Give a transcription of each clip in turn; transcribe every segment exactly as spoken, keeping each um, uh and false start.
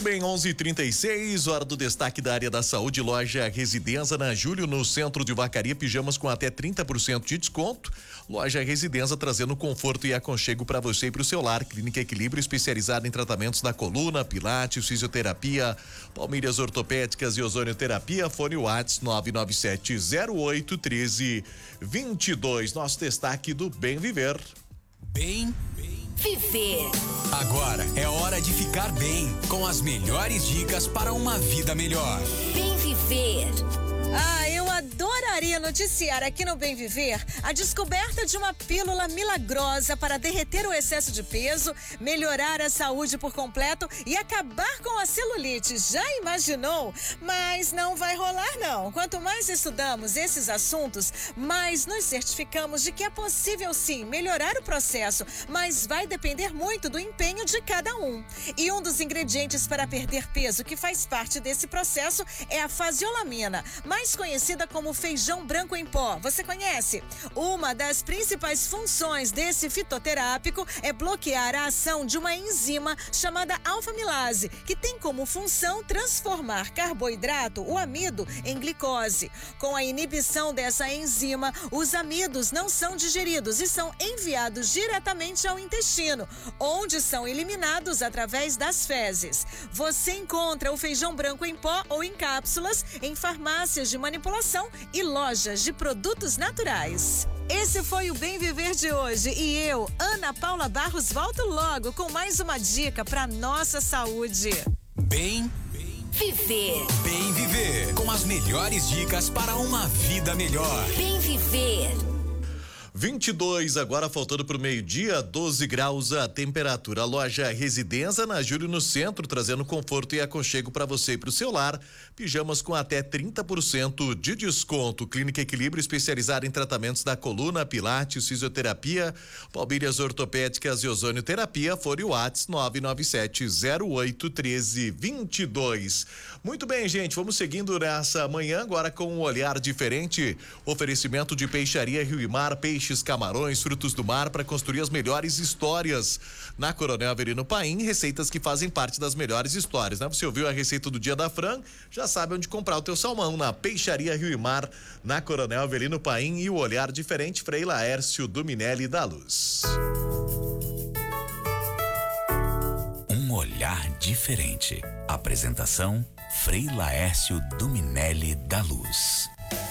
bem, onze e trinta e seis, hora do destaque da área da saúde. Loja Residência na Júlio, no centro de Vacaria, pijamas com até trinta por cento de desconto. Loja Residência trazendo conforto e aconchego para você e para o seu lar. Clínica Equilíbrio, especializada em tratamentos da coluna, pilates, fisioterapia, palmilhas ortopédicas e ozonioterapia. Fone WhatsApp nove nove sete zero oito um três dois dois. Nosso destaque do Bem Viver. Bem Viver. Agora é hora de ficar bem, com as melhores dicas para uma vida melhor. Bem Viver. Ah, eu adoraria noticiar aqui no Bem Viver a descoberta de uma pílula milagrosa para derreter o excesso de peso, melhorar a saúde por completo e acabar com a celulite. Já imaginou? Mas não vai rolar não. Quanto mais estudamos esses assuntos, mais nos certificamos de que é possível sim melhorar o processo, mas vai depender muito do empenho de cada um. E um dos ingredientes para perder peso que faz parte desse processo é a fasiolamina, mais conhecida como feijão branco em pó. Você conhece? Uma das principais funções desse fitoterápico é bloquear a ação de uma enzima chamada alfa-milase, que tem como função transformar carboidrato, o amido, em glicose. Com a inibição dessa enzima, os amidos não são digeridos e são enviados diretamente ao intestino, onde são eliminados através das fezes. Você encontra o feijão branco em pó ou em cápsulas em farmácias de manipulação e lojas de produtos naturais. Esse foi o Bem Viver de hoje e eu, Ana Paula Barros, volto logo com mais uma dica para nossa saúde. Bem Viver. Bem Viver, com as melhores dicas para uma vida melhor. Bem Viver. vinte e dois, agora faltando pro meio-dia, doze graus a temperatura. A loja Residência na Júlio, no centro, trazendo conforto e aconchego para você e pro seu lar. Pijamas com até trinta por cento de desconto. Clínica Equilíbrio, especializada em tratamentos da coluna, pilates, fisioterapia, palmilhas ortopédicas e ozonioterapia. Fone WhatsApp nove nove sete zero oito um três dois dois. Muito bem, gente, vamos seguindo nessa manhã agora com um olhar diferente. Oferecimento de Peixaria Rio e Mar, peixes, camarões, frutos do mar para construir as melhores histórias. Na Coronel Avelino Paim, receitas que fazem parte das melhores histórias, né? Você ouviu a receita do dia da Fran? Já sabe onde comprar o teu salmão, na Peixaria Rio e Mar, na Coronel Avelino Paim. E o olhar diferente, Frei Laércio Dominelli da Luz. Um olhar diferente. Apresentação, Frei Laércio Dominelli da Luz.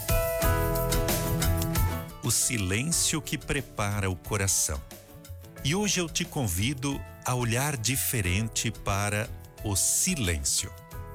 O silêncio que prepara o coração. E hoje eu te convido a olhar diferente para o silêncio.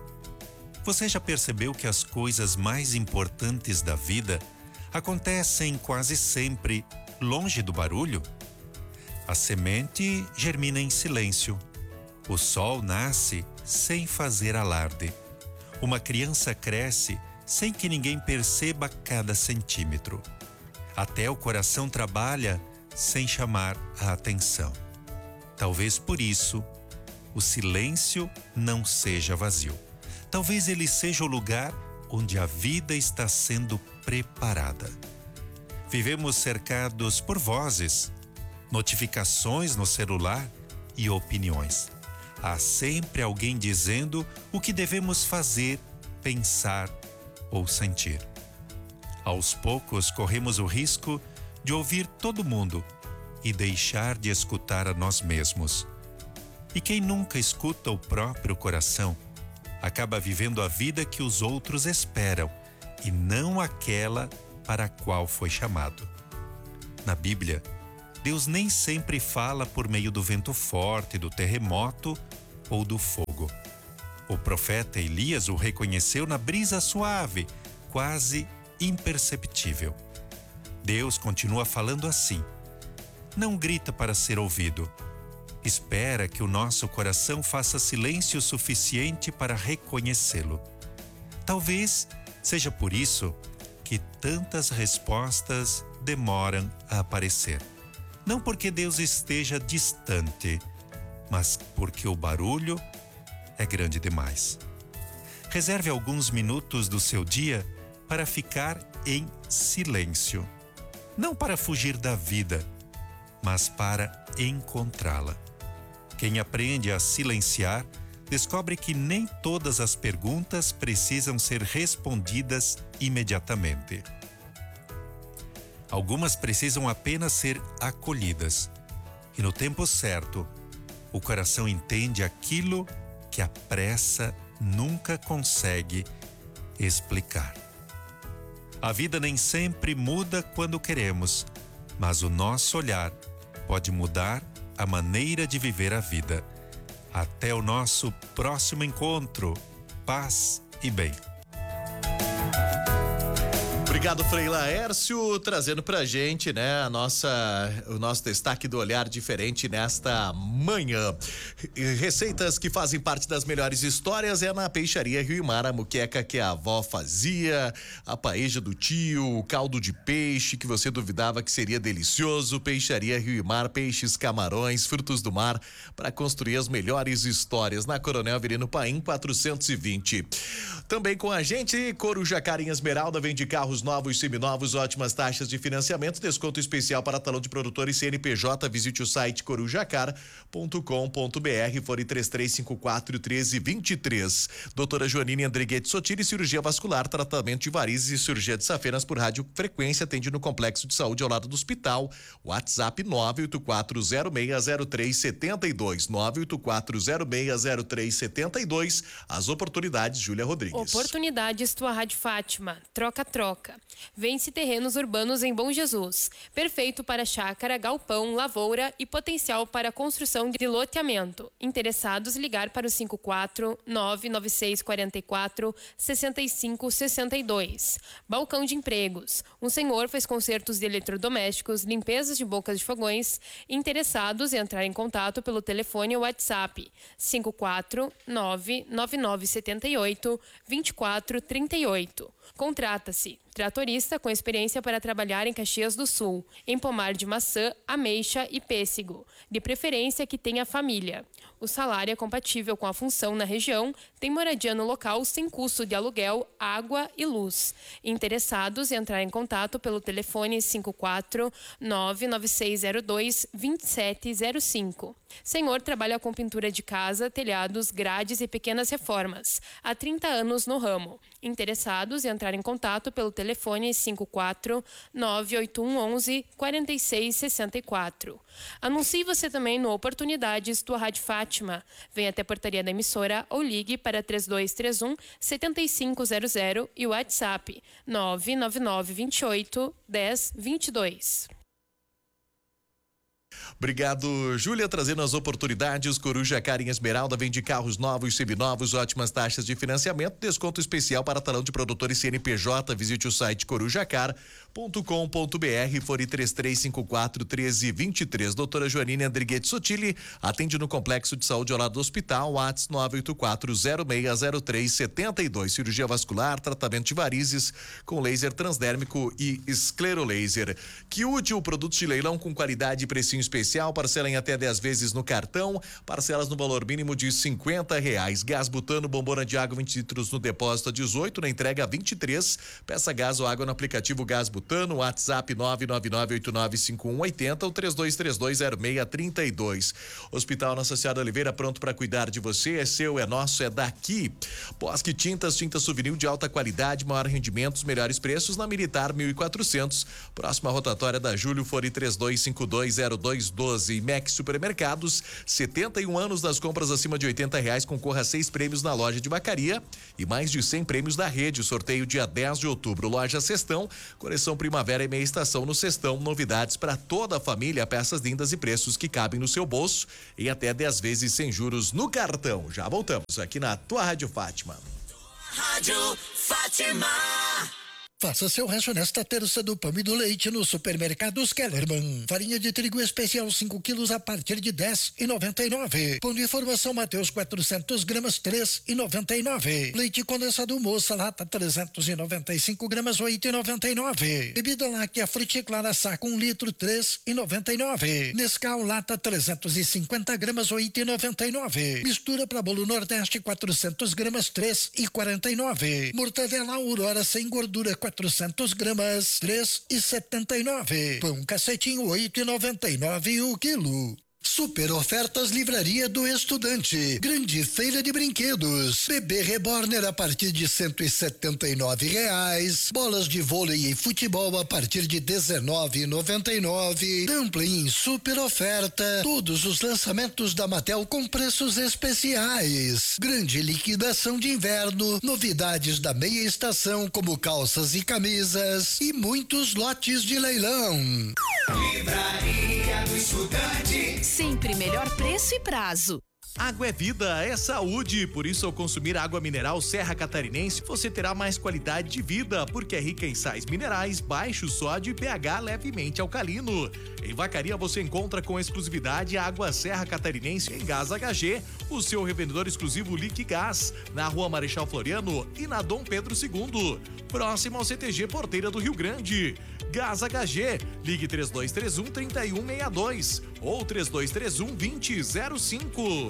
Você já percebeu que as coisas mais importantes da vida acontecem quase sempre longe do barulho? A semente germina em silêncio. O sol nasce sem fazer alarde. Uma criança cresce sem que ninguém perceba cada centímetro. Até o coração trabalha sem chamar a atenção. Talvez por isso o silêncio não seja vazio. Talvez ele seja o lugar onde a vida está sendo preparada. Vivemos cercados por vozes, notificações no celular e opiniões. Há sempre alguém dizendo o que devemos fazer, pensar ou sentir. Aos poucos, corremos o risco de ouvir todo mundo e deixar de escutar a nós mesmos. E quem nunca escuta o próprio coração, acaba vivendo a vida que os outros esperam e não aquela para a qual foi chamado. Na Bíblia, Deus nem sempre fala por meio do vento forte, do terremoto ou do fogo. O profeta Elias o reconheceu na brisa suave, quase imperceptível. Deus continua falando assim. Não grita para ser ouvido. Espera que o nosso coração faça silêncio suficiente para reconhecê-lo. Talvez seja por isso que tantas respostas demoram a aparecer. Não porque Deus esteja distante, mas porque o barulho é grande demais. Reserve alguns minutos do seu dia para ficar em silêncio. Não para fugir da vida, mas para encontrá-la. Quem aprende a silenciar descobre que nem todas as perguntas precisam ser respondidas imediatamente. Algumas precisam apenas ser acolhidas. E no tempo certo, o coração entende aquilo que a pressa nunca consegue explicar. A vida nem sempre muda quando queremos, mas o nosso olhar pode mudar a maneira de viver a vida. Até o nosso próximo encontro. Paz e bem. Obrigado, Frei Laércio, trazendo pra gente, né, a nossa, o nosso destaque do olhar diferente nesta manhã. Receitas que fazem parte das melhores histórias é na Peixaria Rio e Mar, a muqueca que a avó fazia, a paeja do tio, o caldo de peixe que você duvidava que seria delicioso. Peixaria Rio e Mar, peixes, camarões, frutos do mar, para construir as melhores histórias na Coronel Avelino Paim quatrocentos e vinte. Também com a gente, Corujá em Esmeralda vende carros novos, seminovos, ótimas taxas de financiamento, desconto especial para talão de produtor e C N P J. Visite o site corujacar ponto com ponto br, fone três três cinco quatro, um três dois três. Doutora Joanine Andriguete Sotiri, cirurgia vascular, tratamento de varizes e cirurgia de safenas por radiofrequência, atende no Complexo de Saúde ao lado do hospital. WhatsApp nove oito quatro zero seis zero três sete dois, nove oito quatro zero seis zero três sete dois. As oportunidades, Júlia Rodrigues. Oportunidades tua Rádio Fátima, troca-troca. Vence terrenos urbanos em Bom Jesus, perfeito para chácara, galpão, lavoura e potencial para construção de loteamento. Interessados, ligar para o cinco quatro nove nove seis quatro quatro seis cinco seis dois. Balcão de empregos. Um senhor faz consertos de eletrodomésticos, limpezas de bocas de fogões. Interessados, entrar em contato pelo telefone ou WhatsApp cinco quatro nove nove nove sete oito dois quatro três oito. Contrata-se. Tratorista com experiência para trabalhar em Caxias do Sul, em pomar de maçã, ameixa e pêssego, de preferência que tenha família. O salário é compatível com a função na região, tem moradia no local sem custo de aluguel, água e luz. Interessados, entrar em contato pelo telefone cinco quatro nove nove seis zero dois dois sete zero cinco. Senhor trabalha com pintura de casa, telhados, grades e pequenas reformas. Há trinta anos no ramo. Interessados, entrar em contato pelo telefone cinco quatro nove oito um um um quatro seis seis quatro. Anuncie você também no Oportunidades tua Rádio Fátima. Venha até a portaria da emissora ou ligue para três dois três um sete cinco zero zero e o WhatsApp nove nove nove dois oito um zero dois dois. Obrigado, Júlia, trazendo as oportunidades. Coruja em Esmeralda vende carros novos, seminovos, ótimas taxas de financiamento, desconto especial para talão de produtor e C N P J. Visite o site corujacar ponto com ponto br, fone três três cinco quatro um três dois três. Doutora Joanine Andriguete Sotili atende no Complexo de Saúde ao lado do hospital. WhatsApp nove oito quatro zero seis zero três sete dois. Cirurgia vascular, tratamento de varizes com laser transdérmico e esclerolaser. Que útil, produtos de leilão com qualidade e precinho especial, parcela em até dez vezes no cartão, parcelas no valor mínimo de cinquenta reais. Gás butano, bombona de água vinte litros no depósito a dezoito, na entrega a vinte e três. Peça gás ou água no aplicativo Gás Butano. WhatsApp nove nove nove oito nove cinco um oito zero ou três dois três dois zero seis três dois. Hospital Nossa Senhora Oliveira, pronto para cuidar de você. É seu, é nosso, é daqui. Bosque Tintas, tinta souvenir de alta qualidade, maior rendimento, os melhores preços na Militar mil e quatrocentos. Próxima rotatória da Júlio, fone três dois cinco dois zero dois um dois. Max Supermercados, setenta e um anos das compras acima de oitenta reais, concorra a seis prêmios na loja de vacaria e mais de cem prêmios da rede. Sorteio dia dez de outubro. Loja Cestão, coleção primavera e meia estação no Cestão. Novidades para toda a família, peças lindas e preços que cabem no seu bolso em até dez vezes sem juros no cartão. Já voltamos aqui na tua Rádio Fátima. Rádio Fátima. Faça seu rancho nesta terça do pão e do leite no Supermercados Kellerman. Farinha de trigo especial cinco quilos a partir de dez e noventa e nove. Pão de formação Mateus quatrocentos gramas três e noventa e nove. Leite condensado Moça lata trezentos e noventa e cinco gramas oito e noventa e nove. Bebida láctea Fruticlara saco um litro três e noventa e nove. Nescau lata trezentos e cinquenta gramas oito e noventa e nove. Mistura para bolo Nordeste quatrocentos gramas três e quarenta e nove. Mortadela Aurora sem gordura quatrocentos gramas, três e setenta e nove. Pão cacetinho, oito e noventa e nove o quilo. Super ofertas Livraria do Estudante. Grande feira de brinquedos. Bebê Reborner a partir de cento e setenta e nove reais. Bolas de vôlei e futebol a partir de dezenove e noventa e nove. Dumpling super oferta. Todos os lançamentos da Mattel com preços especiais. Grande liquidação de inverno. Novidades da meia estação como calças e camisas e muitos lotes de leilão. Livraria do Estudante. Sempre melhor preço e prazo. Água é vida, é saúde, por isso ao consumir água mineral Serra Catarinense, você terá mais qualidade de vida, porque é rica em sais minerais, baixo sódio e pH levemente alcalino. Em Vacaria você encontra com exclusividade a água Serra Catarinense em Gás H G, o seu revendedor exclusivo Liquigás, na Rua Marechal Floriano e na Dom Pedro segundo, próximo ao C T G Porteira do Rio Grande. Gás H G, ligue três dois três um, três um seis dois ou três dois três um, dois zero zero cinco.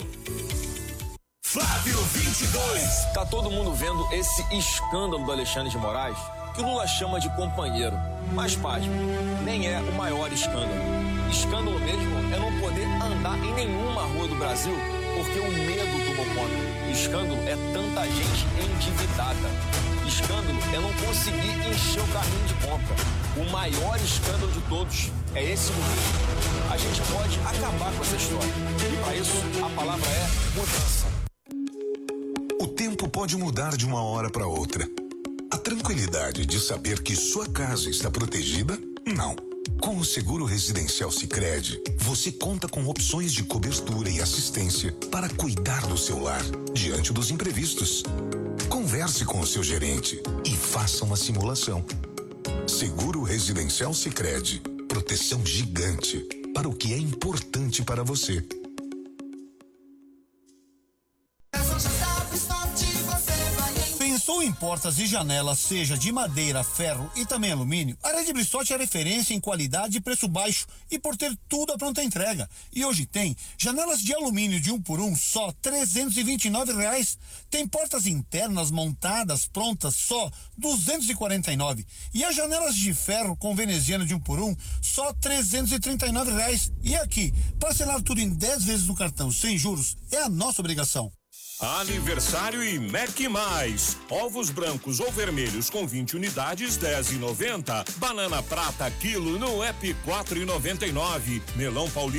Flávio vinte e dois. Tá todo mundo vendo esse escândalo do Alexandre de Moraes, que o Lula chama de companheiro. Mas, pasme, nem é o maior escândalo. Escândalo mesmo é não poder andar em nenhuma rua do Brasil porque o medo tomou conta. Escândalo é tanta gente endividada. Escândalo é não conseguir encher o carrinho de compra. O maior escândalo de todos é esse governo. A gente pode acabar com essa história. E para isso, a palavra é mudança. O tempo pode mudar de uma hora para outra. A tranquilidade de saber que sua casa está protegida? Não. Com o Seguro Residencial Sicredi, você conta com opções de cobertura e assistência para cuidar do seu lar diante dos imprevistos. Converse com o seu gerente e faça uma simulação. Seguro Residencial Sicredi, proteção gigante para o que é importante para você. Pensou em portas e janelas, seja de madeira, ferro e também alumínio? A Rede Bristol é referência em qualidade e preço baixo e por ter tudo à pronta entrega. E hoje tem janelas de alumínio de um por um só trezentos e vinte e nove reais. Tem portas internas montadas prontas só duzentos e quarenta e nove. E as janelas de ferro com veneziano de um por um só trezentos e trinta e nove reais. E aqui, parcelar tudo em dez vezes no cartão sem juros é a nossa obrigação. Aniversário e Mac Mais. Ovos brancos ou vermelhos com vinte unidades, dez reais e noventa. Banana prata quilo no app quatro reais e noventa e nove. Melão paulista